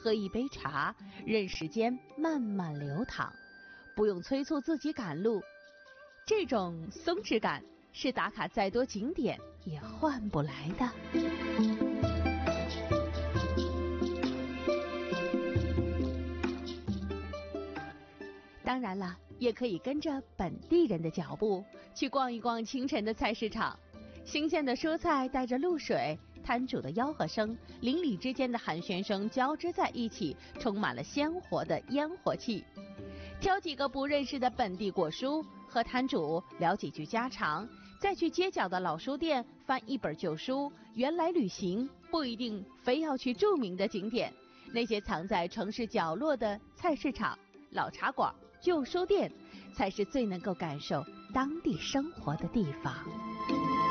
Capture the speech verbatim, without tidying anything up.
喝一杯茶，任时间慢慢流淌，不用催促自己赶路。这种松弛感是打卡再多景点也换不来的。当然了，也可以跟着本地人的脚步去逛一逛清晨的菜市场，新鲜的蔬菜带着露水，摊主的吆喝声，邻里之间的寒暄声交织在一起，充满了鲜活的烟火气。挑几个不认识的本地果蔬，和摊主聊几句家常，再去街角的老书店翻一本旧书。原来旅行不一定非要去著名的景点，那些藏在城市角落的菜市场、老茶馆、旧书店，才是最能够感受当地生活的地方。